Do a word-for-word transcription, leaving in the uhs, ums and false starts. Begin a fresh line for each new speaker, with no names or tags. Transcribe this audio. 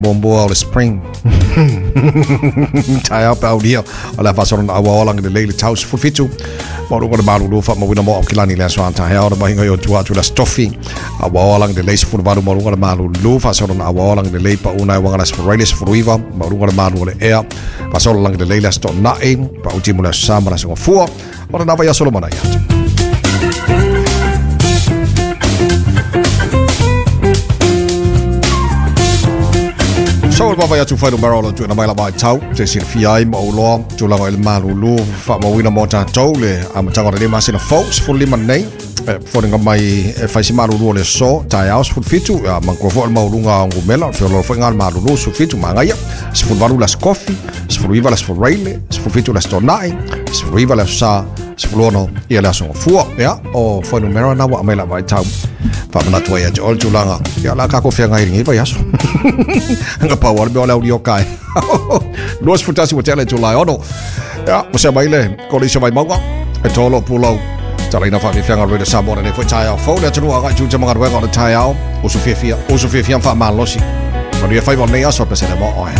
Bombo le spring. Tai up out here. Ala fa sona awa lang de lele house for fitu. Mo ko malu lo fa mo wina mo kilani le so anta ha o ba hinga yo tua tu la stoffi. Awa lang de lace for baru mo ko malu lo fa sona awa lang de le pa una wa ngala for railers for river. Mo ko malu le air. Fa sona lang de lele sto na e pa uti mo la sama la so fu. Ora na va ya solo mana ya. So baba ya tu fai do barolo tu na mai la mai tau se sin fiai mo lo tu la el malulu fa mo wina mo ta tau le am tanga le masina folks for liman nei for nga mai fai si malulu le so tai aus for fitu man ko fo mo lunga ngu mela fe lo fa ngal malulu su fitu manga ya se for balu las coffee se for viva las for raile se for fitu las tonai se for viva las sa se for no ia la so fu ya o fo no mera na wa mai la mai tau fa na tu ya jol tu langa ya la ka ko fe ngai ngi pa ya so nga pa war be ola uri okai los futasi mo tele tu la ono ya mo se mai le ko li se mai mawa e tolo pulo tala ina fa mi fanga re de sabor ne fo tai au fo le tu nga ju te manga we ga tai au o su fia fia o su fia fia fa malosi ma dia fai mo nei aso pe se le mo o